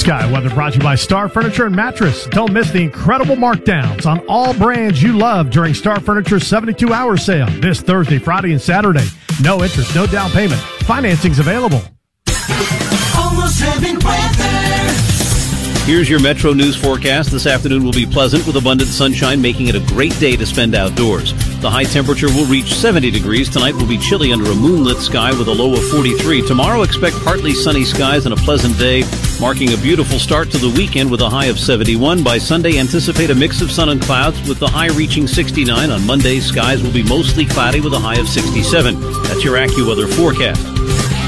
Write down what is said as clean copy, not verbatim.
Sky weather brought to you by Star Furniture and Mattress. Don't miss the incredible markdowns on all brands you love during Star Furniture's 72-hour sale this Thursday, Friday, and Saturday. No interest, no down payment. Financing's available. Almost Heaven weather. Here's your Metro News forecast. This afternoon will be pleasant with abundant sunshine, making it a great day to spend outdoors. The high temperature will reach 70 degrees. Tonight will be chilly under a moonlit sky with a low of 43. Tomorrow, expect partly sunny skies and a pleasant day, marking a beautiful start to the weekend with a high of 71. By Sunday, anticipate a mix of sun and clouds with the high reaching 69. On Monday, skies will be mostly cloudy with a high of 67. That's your AccuWeather forecast.